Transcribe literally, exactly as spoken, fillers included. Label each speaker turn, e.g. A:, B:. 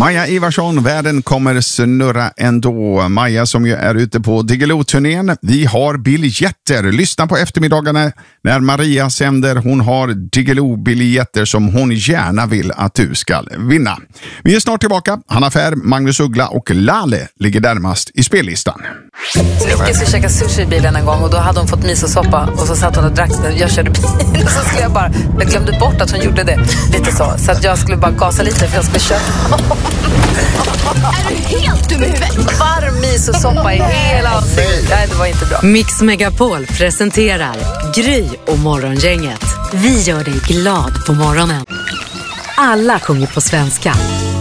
A: Maja Ivarsson, världen kommer snurra ändå. Maja som ju är ute på Diggiloo-turnén. Vi har biljetter. Lyssna på eftermiddagarna när Maria sänder. Hon har Diggiloo-biljetter som hon gärna vill att du ska vinna. Vi är snart tillbaka. Hanna Fär, Magnus Uggla och Lale ligger närmast i spellistan.
B: Micke skulle käka sushi i bilen en gång och då hade hon fått misosoppa och så satt hon och drack den. Jag körde bil och så skulle jag bara, jag glömde bort att hon gjorde det lite så, så att jag skulle bara gasa lite för jag skulle köra.
C: Är du helt dum i huvudet?
B: Varm misosoppa i hela ansiktet. Nej, det var inte bra.
D: Mix Megapol presenterar Gry och Morgongänget. Vi gör dig glad på morgonen. Alla sjunger på svenska.